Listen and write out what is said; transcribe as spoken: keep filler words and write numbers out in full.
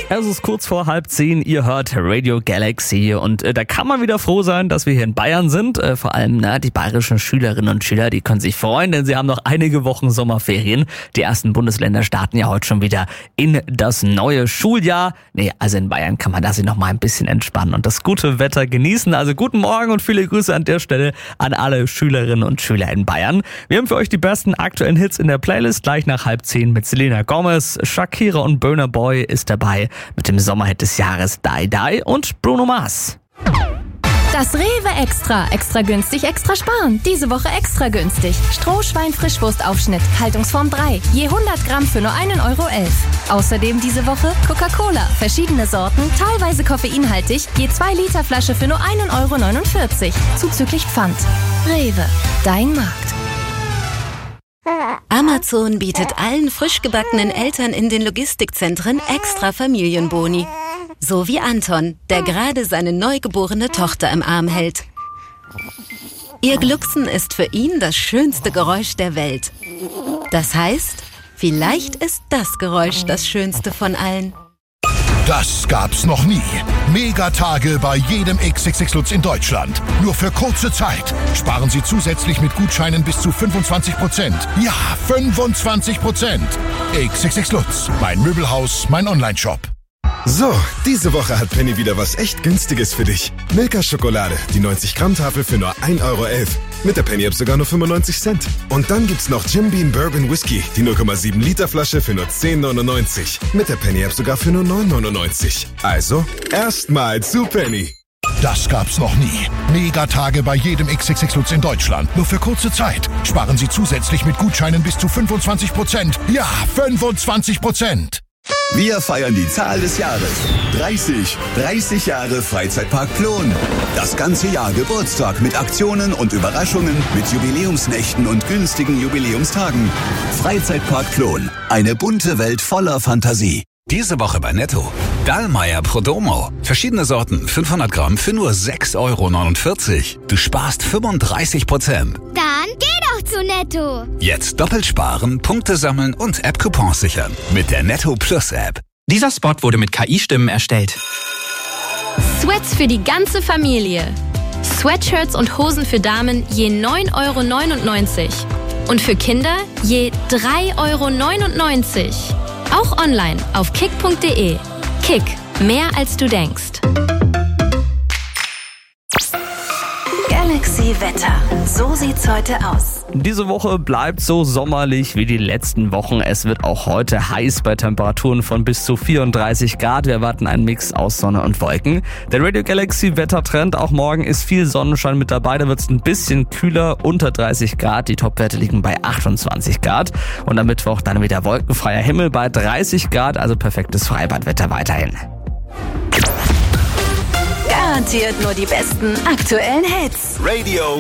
Es ist kurz vor halb zehn, ihr hört Radio Galaxy und äh, da kann man wieder froh sein, dass wir hier in Bayern sind. Äh, vor allem na, die bayerischen Schülerinnen und Schüler, die können sich freuen, denn sie haben noch einige Wochen Sommerferien. Die ersten Bundesländer starten ja heute schon wieder in das neue Schuljahr. Nee, also in Bayern kann man da sich noch mal ein bisschen entspannen und das gute Wetter genießen. Also guten Morgen und viele Grüße an der Stelle an alle Schülerinnen und Schüler in Bayern. Wir haben für euch die besten aktuellen Hits in der Playlist. Gleich nach halb zehn mit Selena Gomez, Shakira und Burna Boy ist dabei mit dem Sommerhit des Jahres Die Die und Bruno Mars. Das Rewe Extra. Extra günstig, extra sparen. Diese Woche extra günstig. Strohschwein Frischwurstaufschnitt, Haltungsform drei. Je hundert Gramm für nur einen Euro elf. Außerdem diese Woche Coca-Cola. Verschiedene Sorten, teilweise koffeinhaltig. Je zwei Liter Flasche für nur einen Euro neunundvierzig. Zuzüglich Pfand. Rewe. Dein Markt. Amazon bietet allen frisch gebackenen Eltern in den Logistikzentren extra Familienboni. So wie Anton, der gerade seine neugeborene Tochter im Arm hält. Ihr Glucksen ist für ihn das schönste Geräusch der Welt. Das heißt, vielleicht ist das Geräusch das schönste von allen. Das gab's noch nie. Megatage bei jedem X X X Lutz in Deutschland. Nur für kurze Zeit. Sparen Sie zusätzlich mit Gutscheinen bis zu fünfundzwanzig Prozent. Ja, fünfundzwanzig Prozent. X X X Lutz, mein Möbelhaus, mein Onlineshop. So, diese Woche hat Penny wieder was echt Günstiges für dich. Milka Schokolade, die neunzig Gramm Tafel für nur ein Euro elf. Mit der Penny-App sogar nur fünfundneunzig Cent. Und dann gibt's noch Jim Beam Bourbon Whisky, die null Komma sieben Liter Flasche für nur zehn neunundneunzig. Mit der Penny-App sogar für nur neun neunundneunzig. Also, erstmal zu Penny. Das gab's noch nie. Megatage bei jedem X X X Lutz in Deutschland. Nur für kurze Zeit. Sparen Sie zusätzlich mit Gutscheinen bis zu fünfundzwanzig Prozent. Ja, fünfundzwanzig Prozent. Wir feiern die Zahl des Jahres. dreißig. dreißig Jahre Freizeitpark Plon. Das ganze Jahr Geburtstag mit Aktionen und Überraschungen, mit Jubiläumsnächten und günstigen Jubiläumstagen. Freizeitpark Plon. Eine bunte Welt voller Fantasie. Diese Woche bei Netto. Dallmayr Prodomo. Verschiedene Sorten, fünfhundert Gramm für nur sechs Euro neunundvierzig. Du sparst fünfunddreißig Prozent. Dann geh doch zu Netto. Jetzt doppelt sparen, Punkte sammeln und App-Coupons sichern. Mit der Netto Plus App. Dieser Spot wurde mit K I-Stimmen erstellt. Sweats für die ganze Familie. Sweatshirts und Hosen für Damen je neun Euro neunundneunzig. Und für Kinder je drei Euro neunundneunzig. Auch online auf kick punkt de. Kick, mehr als du denkst. Galaxy Wetter. So sieht's heute aus. Diese Woche bleibt so sommerlich wie die letzten Wochen. Es wird auch heute heiß bei Temperaturen von bis zu vierunddreißig Grad. Wir erwarten einen Mix aus Sonne und Wolken. Der Radio Galaxy Wettertrend, auch morgen ist viel Sonnenschein mit dabei. Da wird es ein bisschen kühler, unter dreißig Grad. Die Topwerte liegen bei achtundzwanzig Grad. Und am Mittwoch dann wieder wolkenfreier Himmel bei dreißig Grad, also perfektes Freibadwetter weiterhin. Garantiert nur die besten aktuellen Hits. Radio